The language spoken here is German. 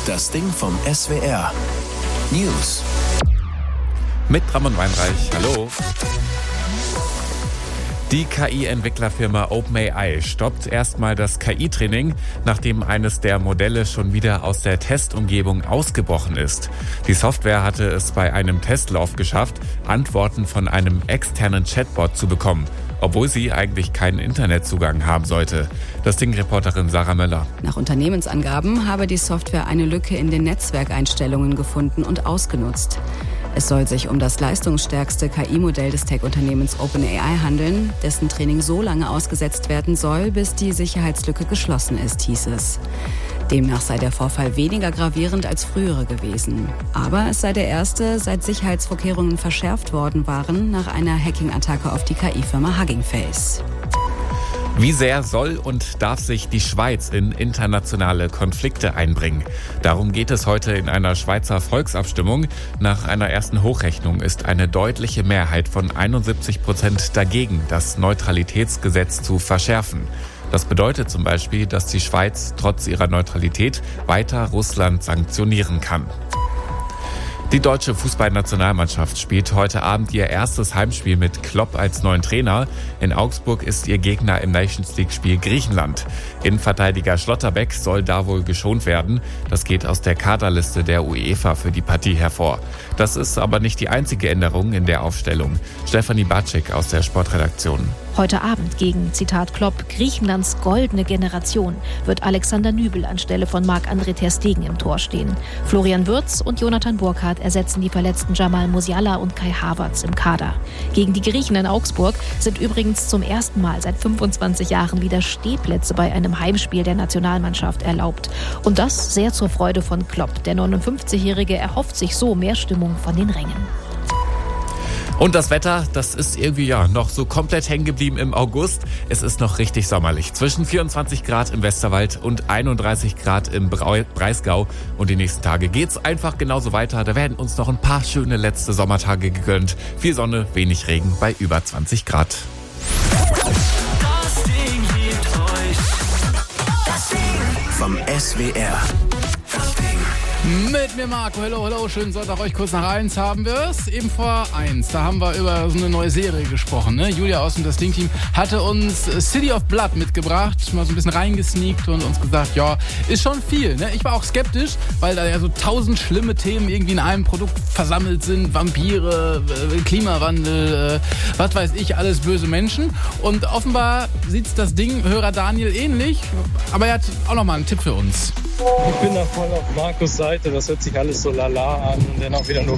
Das Ding vom SWR. News. Mit Ramon Weinreich. Hallo. Die KI-Entwicklerfirma OpenAI stoppt erstmal das KI-Training, nachdem eines der Modelle schon wieder aus der Testumgebung ausgebrochen ist. Die Software hatte es bei einem Testlauf geschafft, Antworten von einem externen Chatbot zu bekommen, obwohl sie eigentlich keinen Internetzugang haben sollte. Das Ding-Reporterin Sarah Möller. Nach Unternehmensangaben habe die Software eine Lücke in den Netzwerkeinstellungen gefunden und ausgenutzt. Es soll sich um das leistungsstärkste KI-Modell des Tech-Unternehmens OpenAI handeln, dessen Training so lange ausgesetzt werden soll, bis die Sicherheitslücke geschlossen ist, hieß es. Demnach sei der Vorfall weniger gravierend als frühere gewesen. Aber es sei der erste, seit Sicherheitsvorkehrungen verschärft worden waren, nach einer Hacking-Attacke auf die KI-Firma Hugging Face. Wie sehr soll und darf sich die Schweiz in internationale Konflikte einbringen? Darum geht es heute in einer Schweizer Volksabstimmung. Nach einer ersten Hochrechnung ist eine deutliche Mehrheit von 71% dagegen, das Neutralitätsgesetz zu verschärfen. Das bedeutet zum Beispiel, dass die Schweiz trotz ihrer Neutralität weiter Russland sanktionieren kann. Die deutsche Fußballnationalmannschaft spielt heute Abend ihr erstes Heimspiel mit Klopp als neuen Trainer. In Augsburg ist ihr Gegner im Nations-League-Spiel Griechenland. Innenverteidiger Schlotterbeck soll da wohl geschont werden. Das geht aus der Kaderliste der UEFA für die Partie hervor. Das ist aber nicht die einzige Änderung in der Aufstellung. Stefanie Batschik aus der Sportredaktion. Heute Abend gegen, Zitat Klopp, Griechenlands goldene Generation wird Alexander Nübel anstelle von Marc-André ter Stegen im Tor stehen. Florian Wirtz und Jonathan Burkhardt ersetzen die verletzten Jamal Musiala und Kai Havertz im Kader. Gegen die Griechen in Augsburg sind übrigens zum ersten Mal seit 25 Jahren wieder Stehplätze bei einem Heimspiel der Nationalmannschaft erlaubt. Und das sehr zur Freude von Klopp. Der 59-Jährige erhofft sich so mehr Stimmung von den Rängen. Und das Wetter, das ist irgendwie noch so komplett hängen geblieben im August. Es ist noch richtig sommerlich. Zwischen 24 Grad im Westerwald und 31 Grad im Breisgau. Und die nächsten Tage geht's einfach genauso weiter. Da werden uns noch ein paar schöne letzte Sommertage gegönnt. Viel Sonne, wenig Regen bei über 20 Grad. Das Ding liebt euch. Das Ding vom SWR. Das Ding. Mit mir Marco, hello, schönen Sonntag euch, kurz nach 1 haben wir es, eben vor 1, da haben wir über so eine neue Serie gesprochen, ne? Julia aus dem Das Ding-Team hatte uns City of Blood mitgebracht, mal so ein bisschen reingesneakt und uns gesagt, ja, ist schon viel, ne? Ich war auch skeptisch, weil da ja so 1000 schlimme Themen irgendwie in einem Produkt versammelt sind, Vampire, Klimawandel, was weiß ich, alles böse Menschen und offenbar sieht das Ding-Hörer Daniel ähnlich, aber er hat auch nochmal einen Tipp für uns. Ich bin da voll auf Markus Seite, das hört sich alles so lala an und dann auch wieder nur